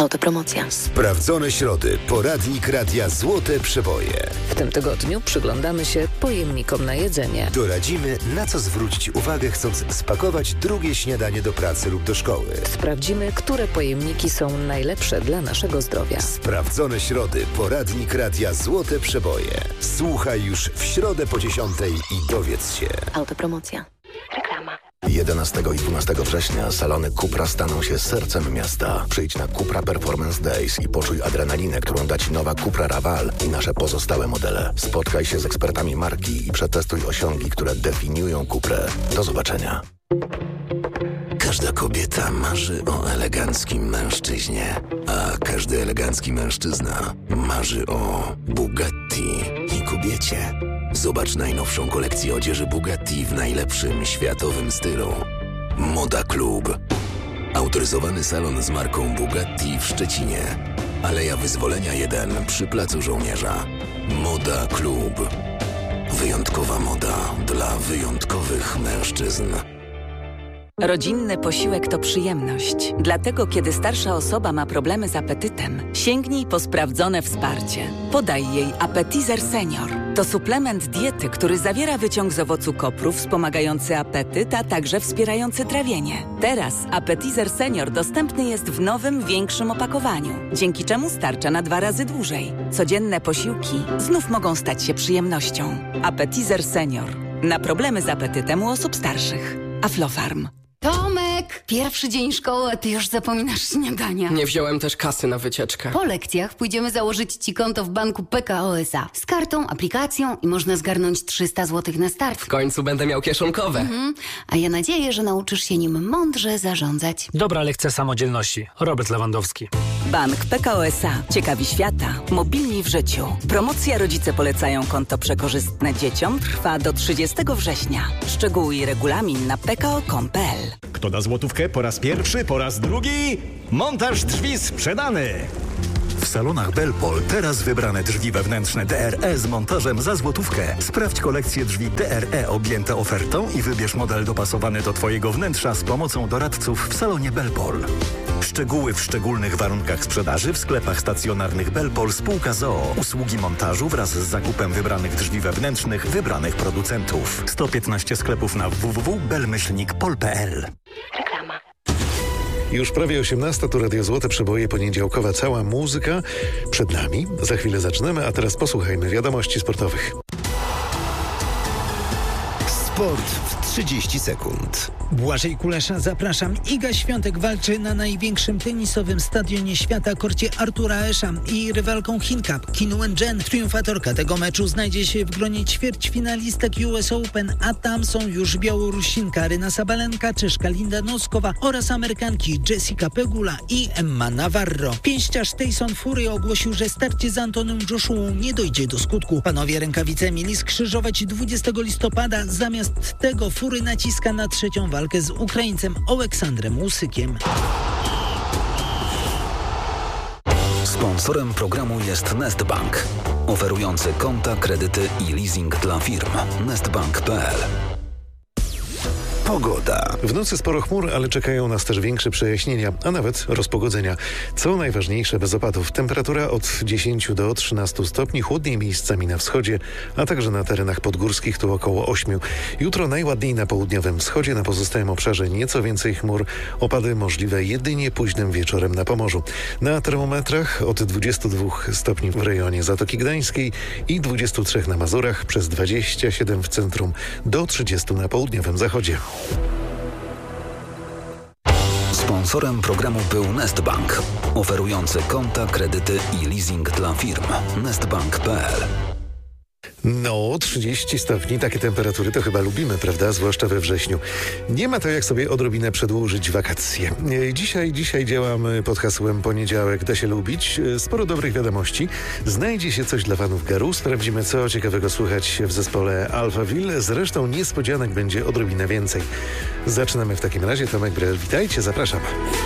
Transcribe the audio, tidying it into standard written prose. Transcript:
Autopromocja. Sprawdzone środy. Poradnik Radia Złote Przeboje. W tym tygodniu przyglądamy się pojemnikom na jedzenie. Doradzimy, na co zwrócić uwagę, chcąc spakować drugie śniadanie do pracy lub do szkoły. Sprawdzimy, które pojemniki są najlepsze dla naszego zdrowia. Sprawdzone środy. Poradnik Radia Złote Przeboje. Słuchaj już w środę po 10:00 i dowiedz się. Autopromocja. Reklama. 11 i 12 września salony Cupra staną się sercem miasta. Przyjdź na Cupra Performance Days i poczuj adrenalinę, którą da Ci nowa Cupra Raval i nasze pozostałe modele. Spotkaj się z ekspertami marki i przetestuj osiągi, które definiują Cuprę. Do zobaczenia. Każda kobieta marzy o eleganckim mężczyźnie, a każdy elegancki mężczyzna marzy o Bugatti i kobiecie. Zobacz najnowszą kolekcję odzieży Bugatti w najlepszym światowym stylu. Moda Club. Autoryzowany salon z marką Bugatti w Szczecinie. Aleja Wyzwolenia 1 przy Placu Żołnierza. Moda Club. Wyjątkowa moda dla wyjątkowych mężczyzn. Rodzinny posiłek to przyjemność. Dlatego, kiedy starsza osoba ma problemy z apetytem, sięgnij po sprawdzone wsparcie. Podaj jej Appetizer Senior. To suplement diety, który zawiera wyciąg z owocu kopru wspomagający apetyt, a także wspierający trawienie. Teraz Appetizer Senior dostępny jest w nowym, większym opakowaniu, dzięki czemu starcza na 2 razy dłużej. Codzienne posiłki znów mogą stać się przyjemnością. Appetizer Senior. Na problemy z apetytem u osób starszych. Aflofarm. Tomek! Pierwszy dzień szkoły, a ty już zapominasz śniadania. Nie wziąłem też kasy na wycieczkę. Po lekcjach pójdziemy założyć ci konto w banku PKO SA. Z kartą, aplikacją i można zgarnąć 300 zł na start. W końcu będę miał kieszonkowe. A ja nadzieję, że nauczysz się nim mądrze zarządzać. Dobra lekcja samodzielności. Robert Lewandowski. Bank PKO SA. Ciekawi świata. Mobilni w życiu. Promocja Rodzice polecają konto przekorzystne dzieciom trwa do 30 września. Szczegóły i regulamin na pko.com.pl. Kto da złotówkę po raz pierwszy, po raz drugi? Montaż drzwi sprzedany! W salonach Belpol teraz wybrane drzwi wewnętrzne DRE z montażem za złotówkę. Sprawdź kolekcję drzwi DRE objęte ofertą i wybierz model dopasowany do Twojego wnętrza z pomocą doradców w salonie Belpol. Szczegóły w szczególnych warunkach sprzedaży w sklepach stacjonarnych Belpol spółka z.o.o. Usługi montażu wraz z zakupem wybranych drzwi wewnętrznych wybranych producentów. 115 sklepów na www.bel-pol.pl. Reklama. Już prawie 18, tu Radio Złote Przeboje, poniedziałkowa cała muzyka przed nami. Za chwilę zaczynamy, a teraz posłuchajmy wiadomości sportowych. Sport w 30 sekund. Błażej Kulesza, zapraszam. Iga Świątek walczy na największym tenisowym stadionie świata, korcie Artura Ashe'a i rywalką Chinka, Qin Wen-jen. Triumfatorka tego meczu znajdzie się w gronie ćwierćfinalistek US Open, a tam są już Białorusinka Aryna Sabalenka, Czeszka Linda Noskowa oraz Amerykanki Jessica Pegula i Emma Navarro. Pięściarz Tyson Fury ogłosił, że starcie z Antonem Joshuą nie dojdzie do skutku. Panowie rękawice mieli skrzyżować 20 listopada, zamiast tego Fury naciska na trzecią walkę z Ukraińcem Oleksandrem Łusykiem. Sponsorem programu jest Nestbank, oferujący konta, kredyty i leasing dla firm. Nestbank.pl. Pogoda. W nocy sporo chmur, ale czekają nas też większe przejaśnienia, a nawet rozpogodzenia. Co najważniejsze, bez opadów. Temperatura od 10 do 13 stopni, chłodniej miejscami na wschodzie, a także na terenach podgórskich tu około 8. Jutro najładniej na południowym wschodzie, na pozostałym obszarze nieco więcej chmur. Opady możliwe jedynie późnym wieczorem na Pomorzu. Na termometrach od 22 stopni w rejonie Zatoki Gdańskiej i 23 na Mazurach, przez 27 w centrum, do 30 na południowym zachodzie. Sponsorem programu był Nestbank, oferujący konta, kredyty i leasing dla firm. Nestbank.pl. No, 30 stopni, takie temperatury to chyba lubimy, prawda? Zwłaszcza we wrześniu. Nie ma to jak sobie odrobinę przedłużyć wakacje. Dzisiaj działam pod hasłem Poniedziałek da się lubić. Sporo dobrych wiadomości. Znajdzie się coś dla fanów Garu. Sprawdzimy, co ciekawego słychać w zespole Alphaville. Zresztą niespodzianek będzie odrobinę więcej. Zaczynamy w takim razie. Tomek Brel, witajcie, zapraszam.